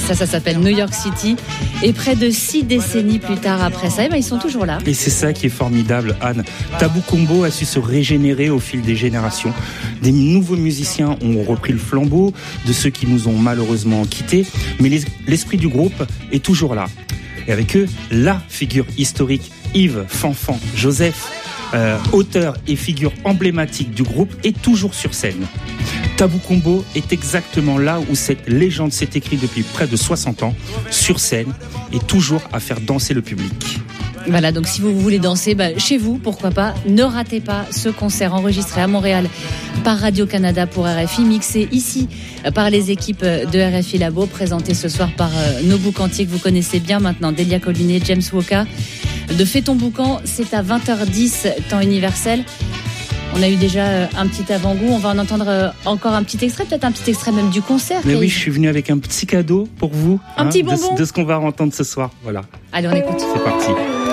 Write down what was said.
Ça s'appelle New York City. Et près de 6 décennies plus tard après ça, ils sont toujours là. Et c'est ça qui est formidable, Anne. Tabou Combo a su se régénérer au fil des générations. Des nouveaux musiciens ont repris le flambeau de ceux qui nous ont malheureusement quittés. Mais l'esprit du groupe est toujours là. Et avec eux, la figure historique, Yves Fanfan Joseph, auteur et figure emblématique du groupe, est toujours sur scène. Tabou Combo est exactement là où cette légende s'est écrite depuis près de 60 ans, sur scène et toujours à faire danser le public. Voilà, donc si vous voulez danser, chez vous, pourquoi pas, ne ratez pas ce concert enregistré à Montréal par Radio-Canada pour RFI, mixé ici par les équipes de RFI Labo, présenté ce soir par nos boucantiers que vous connaissez bien maintenant, Delia Collinet, James Woka. De Fais ton boucan, c'est à 20h10, temps universel. On a eu déjà un petit avant-goût, on va en entendre encore un petit extrait, peut-être un petit extrait même du concert. Mais oui, je suis venu avec un petit cadeau pour vous. Un petit bonbon de ce qu'on va entendre ce soir, voilà. Allez, on écoute. C'est parti.